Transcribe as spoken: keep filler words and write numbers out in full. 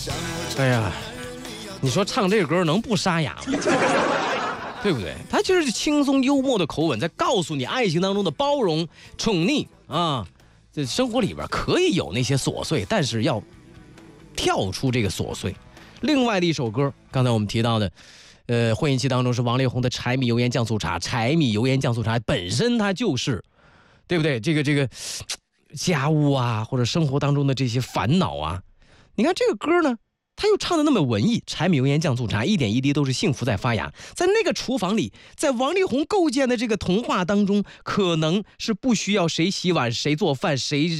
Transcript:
哎呀，你说唱这个歌能不沙哑吗？对不对？他就是轻松幽默的口吻，在告诉你爱情当中的包容、宠溺啊。这生活里边可以有那些琐碎，但是要跳出这个琐碎。另外的一首歌，刚才我们提到的，呃，混音器当中是王力宏的《柴米油盐酱醋茶》。柴米油盐酱醋茶本身它就是，对不对？这个这个家务啊，或者生活当中的这些烦恼啊，你看这个歌呢，他又唱的那么文艺，柴米油盐酱醋茶，一点一滴都是幸福在发芽。在那个厨房里，在王力宏构建的这个童话当中，可能是不需要谁洗碗、谁做饭、谁